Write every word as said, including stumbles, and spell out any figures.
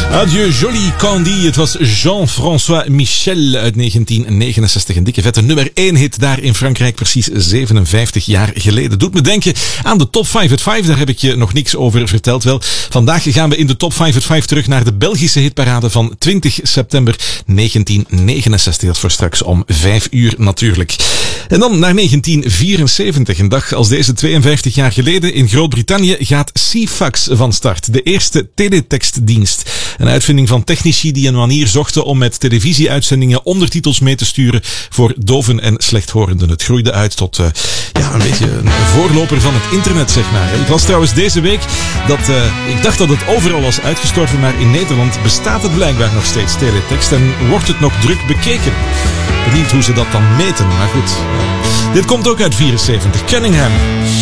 Adieu, Jolie Candy. Het was Jean-François Michel uit negentien negenenzestig. Een dikke vette nummer één hit daar in Frankrijk, precies zevenenvijftig jaar geleden. Doet me denken aan de Top vijf at vijf. Daar heb ik je nog niks over verteld wel. Vandaag gaan we in de Top vijf at vijf terug naar de Belgische hitparade van twintig september negentien negenenzestig. Dat voor straks om vijf uur natuurlijk. En dan naar negentien vierenzeventig. Een dag als deze tweeënvijftig jaar geleden. In Groot-Brittannië gaat Ceefax van start. De eerste teletextdienst. Een uitvinding van technici die een manier zochten om met televisieuitzendingen ondertitels mee te sturen voor doven en slechthorenden. Het groeide uit tot uh, ja, een beetje een voorloper van het internet, zeg maar. Ik las trouwens deze week dat uh, ik dacht dat het overal was uitgestorven, maar in Nederland bestaat het blijkbaar nog steeds, teletext, en wordt het nog druk bekeken. Benieuwd hoe ze dat dan meten, maar goed. Dit komt ook uit vierenzeventig. Cunningham.